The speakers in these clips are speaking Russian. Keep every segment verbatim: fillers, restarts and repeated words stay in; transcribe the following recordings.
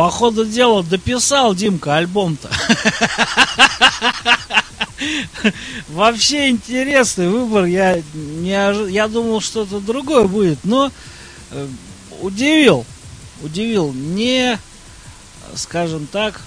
по ходу дела дописал Димка альбом-то. Вообще интересный выбор. Я, не ожи... я думал, что-то другое будет, но э, удивил. Удивил. Не, скажем так,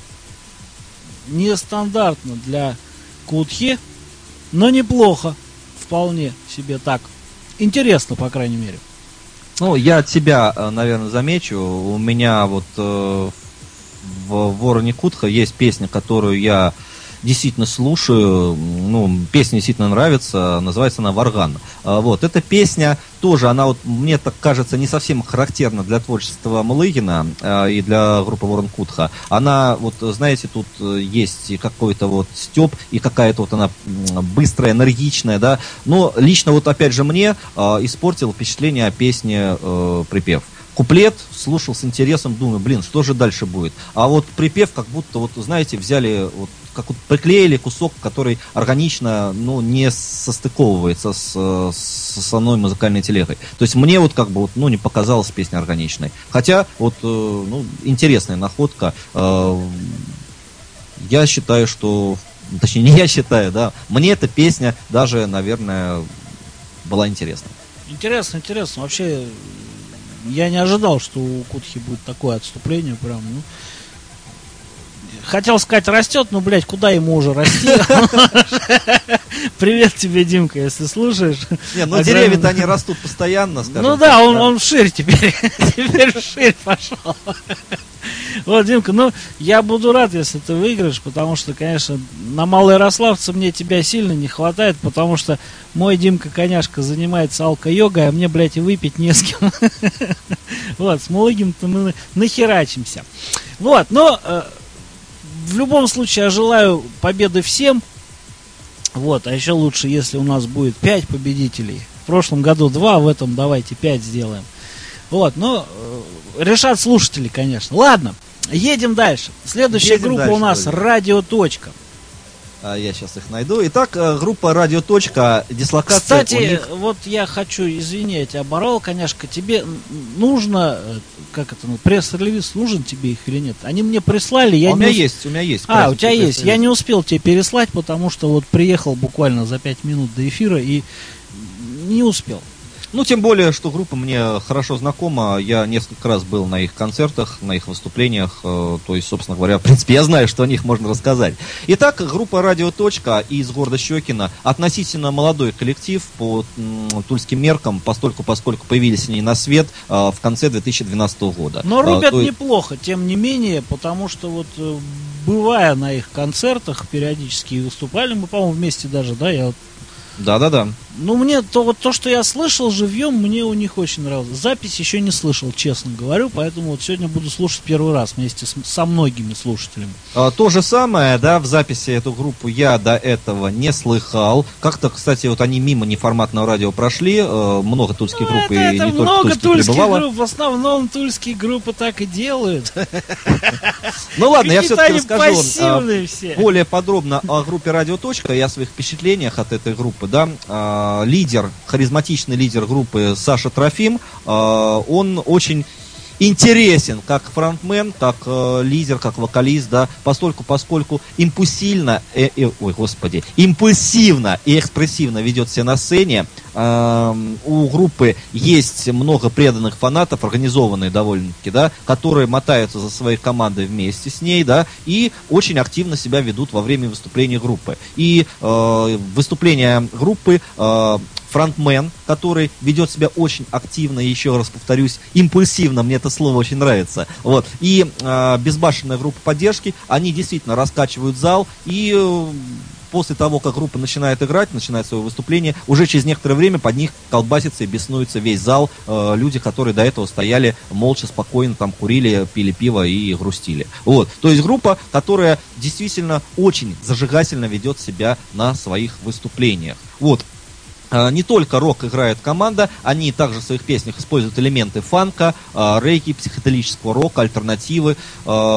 нестандартно для Кутхи, но неплохо. Вполне себе так. Интересно, по крайней мере. Ну, я от себя, наверное, замечу. У меня вот э, в Вороне Кутха есть песня, которую я действительно слушаю. Ну, песня действительно нравится. Называется она «Варган». Вот. Эта песня тоже, она вот, мне так кажется, не совсем характерна для творчества Малыгина э, и для группы Ворон Кутха. Она, вот, знаете, тут есть какой-то вот стёб и какая-то вот она быстрая, энергичная, да. Но лично вот опять же мне э, испортил впечатление о песне э, припев. Куплет слушал с интересом, думаю, блин, что же дальше будет? А вот припев как будто, вот, знаете, взяли, вот, как вот приклеили кусок, который органично, ну, не состыковывается с, с основной музыкальной телегой. То есть мне вот как бы, вот, ну, не показалась песня органичной. Хотя, вот, ну, интересная находка. Я считаю, что, точнее, не я считаю, да, мне эта песня даже, наверное, была интересна. Интересно, интересно. Вообще, я не ожидал, что у Кутхи будет такое отступление, прям, ну. Хотел сказать, растет, но, блядь, куда ему уже расти? Привет тебе, Димка, если слушаешь. Не, ну деревья-то они растут постоянно, скажем. Ну да, он, он вширь теперь. Теперь вширь пошел. Вот, Димка, ну, я буду рад, если ты выиграешь, потому что, конечно, на Малоярославце мне тебя сильно не хватает, потому что мой Димка Коняшка занимается алко-йогой, а мне, блядь, и выпить не с кем. Вот, с Малыгиным-то мы нахерачимся. Вот, но в любом случае я желаю победы всем. Вот, а еще лучше, если у нас будет пять победителей. В прошлом году два, в этом давайте пять сделаем. Вот, но э, решат слушатели, конечно. Ладно, едем дальше. Следующая едем группа дальше, у нас «Радио. Точка». А я сейчас их найду. Итак, группа «Радио. Точка», дислокация. Кстати, у них... вот я хочу, извини, я тебя оборвал, конечно, тебе нужно, как это, ну, пресс-релиз нужен тебе их или нет? Они мне прислали, я а не... У меня есть, у меня есть. А, у тебя есть. Я не успел тебе переслать, потому что вот приехал буквально за пять минут до эфира и не успел. Ну, тем более, что группа мне хорошо знакома. Я несколько раз был на их концертах, на их выступлениях. То есть, собственно говоря, в принципе, я знаю, что о них можно рассказать. Итак, группа «Радио. Точка» из города Щекино. Относительно молодой коллектив по м, тульским меркам, постольку, поскольку появились они на свет а, в конце две тысячи двенадцатого года. Но рубят а, то... неплохо, тем не менее, потому что вот, бывая на их концертах, периодически выступали мы, по-моему, вместе даже, да, я вот... Да-да-да. Ну, мне то, вот то, что я слышал живьем, мне у них очень нравилось. Запись еще не слышал, честно говорю, поэтому вот сегодня буду слушать первый раз вместе с, со многими слушателями. А, то же самое, да, в записи эту группу я до этого не слыхал. Как-то, кстати, вот они мимо неформатного радио прошли, э, много тульских ну, групп это, и это не много только тульских прибывало. Групп, в основном тульские группы так и делают. Ну ладно, я все-таки расскажу все. более подробно о группе «Радио. Точка» и о своих впечатлениях от этой группы. Да, э, лидер, харизматичный лидер группы Саша Трофим, э, он очень интересен как фронтмен, как э, лидер, как вокалист, да, постольку, поскольку импульсивно, э, э, ой, господи, импульсивно и экспрессивно ведет себя на сцене. Э, у группы есть много преданных фанатов, организованные довольно-таки, да, которые мотаются за своей командой вместе с ней, да, и очень активно себя ведут во время выступления группы. И э, выступления группы э, фронтмен, который ведет себя очень активно, еще раз повторюсь, импульсивно, мне это слово очень нравится. Вот. И э, безбашенная группа поддержки, они действительно раскачивают зал, и э, после того, как группа начинает играть, начинает свое выступление, уже через некоторое время под них колбасится и беснуется весь зал. Э, люди, которые до этого стояли молча, спокойно, там курили, пили пиво и грустили. Вот. То есть группа, которая действительно очень зажигательно ведет себя на своих выступлениях. Вот. Не только рок играет команда, они также в своих песнях используют элементы фанка, регги, психоделического рока, альтернативы.